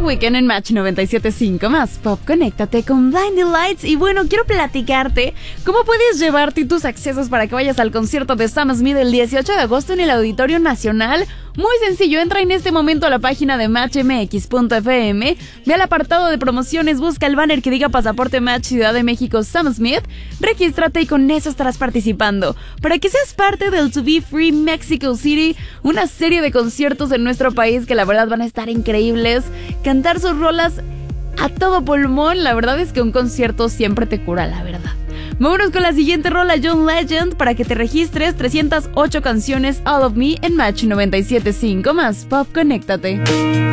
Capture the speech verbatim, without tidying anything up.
Weeknd en Match noventa y siete punto cinco más Pop. Conéctate con Blinding Lights. Y bueno, quiero platicarte cómo puedes llevarte tus accesos para que vayas al concierto de Sam Smith el dieciocho de agosto en el Auditorio Nacional. Muy sencillo, entra en este momento a la página de match m x punto f m, ve al apartado de promociones, busca el banner que diga Pasaporte Match Ciudad de México Sam Smith, regístrate y con eso estarás participando para que seas parte del To Be Free Mexico City, una serie de conciertos en nuestro país que la verdad van a estar increíbles. Cantar sus rolas a todo pulmón, la verdad es que un concierto siempre te cura, la verdad. Vámonos con la siguiente rola, John Legend, para que te registres. Trescientas ocho canciones All of Me en Match noventa y siete punto cinco más Pop. Conéctate.